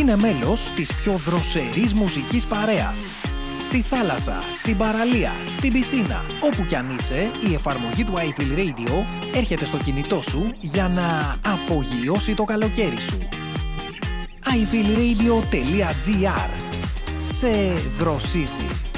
Γίνε μέλος της πιο δροσερής μουσικής παρέας. Στη θάλασσα, στην παραλία, στην πισίνα, όπου κι αν είσαι, η εφαρμογή του iFeel Radio έρχεται στο κινητό σου για να απογειώσει το καλοκαίρι σου. iFeelRadio.gr. Σε δροσίζει.